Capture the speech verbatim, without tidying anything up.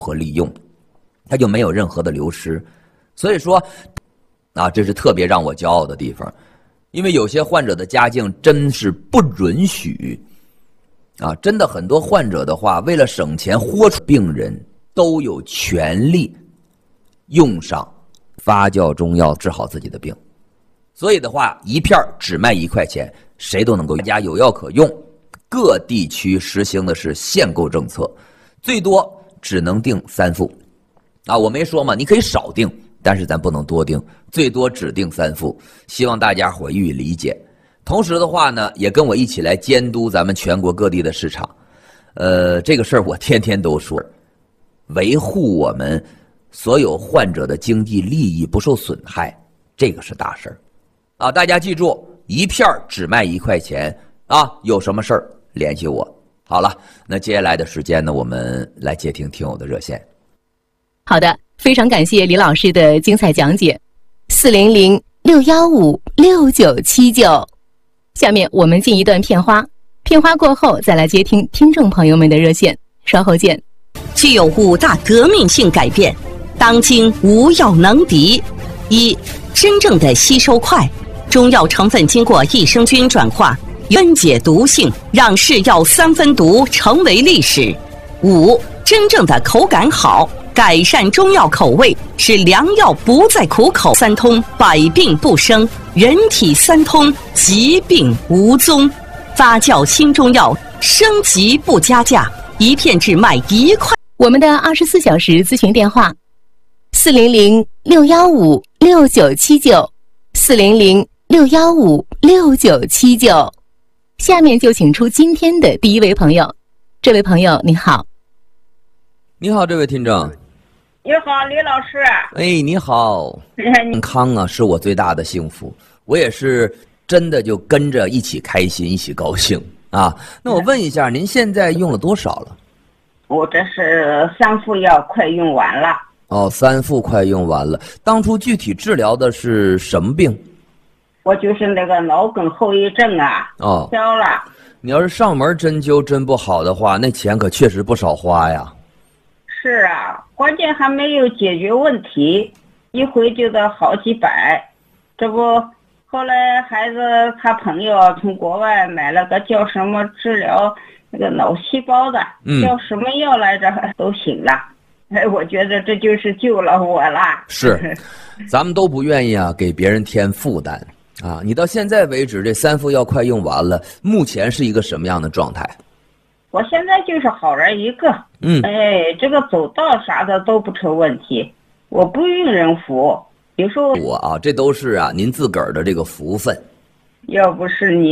和利用，它就没有任何的流失。所以说啊，这是特别让我骄傲的地方，因为有些患者的家境真是不允许啊，真的很多患者的话，为了省钱豁出，病人都有权利用上发酵中药治好自己的病。所以的话，一片只卖一块钱，谁都能够，大家有药可用。各地区实行的是限购政策，最多只能订三副啊，我没说嘛，你可以少订，但是咱不能多订，最多只订三副，希望大家伙予以理解。同时的话呢，也跟我一起来监督咱们全国各地的市场。呃，这个事儿我天天都说，维护我们所有患者的经济利益不受损害，这个是大事儿啊！大家记住，一片只卖一块钱啊！有什么事儿联系我。好了，那接下来的时间呢，我们来接听听友的热线。 好的，非常感谢李老师的精彩讲解。四零零六幺五六九七九，下面我们进一段片花，片花过后再来接听听众朋友们的热线，稍后见。 具有五大革命性改变，当今无药能敌。一、真正的吸收快，中药成分经过益生菌转化，分解毒性，让是药三分毒成为历史。五、真正的口感好，改善中药口味，使良药不再苦口。三通，百病不生，人体三通，疾病无踪。发酵新中药，升级不加价，一片只卖一块。 我们的二十四小时咨询电话：四零零六幺五六九七九，四零零六幺五六九七九。下面就请出今天的第一位朋友。这位朋友你好。 你好，这位听众。 你好，李老师。 哎，你好。健康啊，是我最大的幸福。我也是真的就跟着一起开心，一起高兴啊。那我问一下，您现在用了多少了？ 我这是三副药快用完了。 哦，三副快用完了。当初具体治疗的是什么病？ 我就是那个脑梗后遗症啊。 哦， 消了。 你要是上门针灸针不好的话，那钱可确实不少花呀。 是啊，关键还没有解决问题，一回就得好几百。这不，后来孩子他朋友从国外买了个叫什么治疗那个脑细胞的， 嗯、 叫什么药来着，都行了。哎，我觉得这就是救了我了。 是，咱们都不愿意啊，给别人添负担啊。你到现在为止，这三副药快用完了，目前是一个什么样的状态？ 我现在就是好人一个， 嗯， 哎，这个走道啥的都不成问题，我不用人扶，有时候我啊，这都是啊您自个儿的这个福分， 要不是你